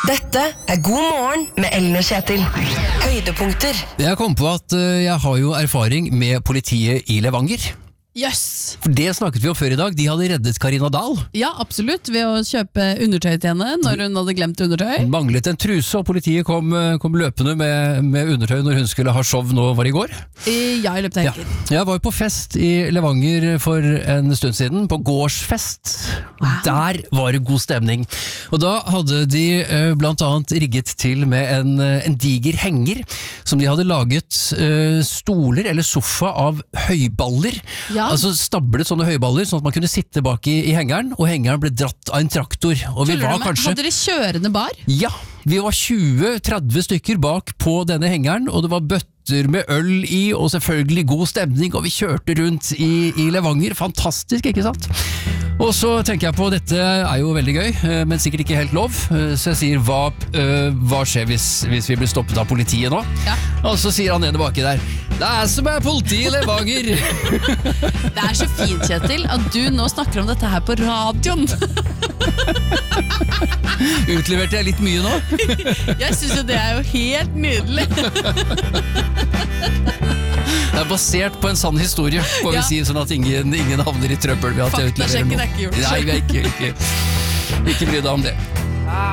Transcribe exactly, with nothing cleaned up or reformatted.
Dette er God morgen med Ellen og Kjetil. Høydepunkter. Jeg kom på at uh, jeg har jo erfaring med politiet i Levanger. Yes. For det snakket vi om før i dag. De hadde reddet Karina Dahl. Ja, absolutt, ved å kjøpe undertøy til henne når hun hadde glemt undertøy. Hun manglet en truse, og politiet kom, kom løpende med, med undertøy når hun skulle ha show nå, var det i går? Ja, i løpet av helgen. Ja. Jeg var på fest i Levanger for en stund siden, på gårdsfest. Wow. Der var det god stemning. Og da hadde de uh, blant annet rigget til med en, en diger henger, som de hadde laget uh, stoler eller sofa av høyballer. Ja. Altså stablet sånne høyballer, sånn at man kunne sitte bak i, i hengeren, og hengeren ble dratt av en traktor. Og vi var kanskje... Hadde dere kjørende bar? Ja, vi var tjue til tretti stykker bak på denne hengeren, og det var bøtter med øl i, og selvfølgelig god stemning, og vi kjørte rundt i, i Levanger. Fantastisk, ikke sant? Og så tenker jeg på, dette er jo veldig gøy, men sikkert ikke helt lov, så jeg sier, hva, hva skjer hvis, hvis vi blir stoppet av politiet nå? Ja. Og så sier han nede baki der, det er som er politi i Levanger! Det er så fint, Kjetil, at du nå snakker om dette her på radioen. Utleverte jeg litt mye nå? Jeg synes jo det er jo helt nydelig. Det er basert på en sann historie, må vi ja. si, sånn at ingen, ingen havner i trøbbel ved at jeg utleverer noe. Faktasjekken er ikke gjort. Nei, vi er ikke, ikke, ikke bry deg om det.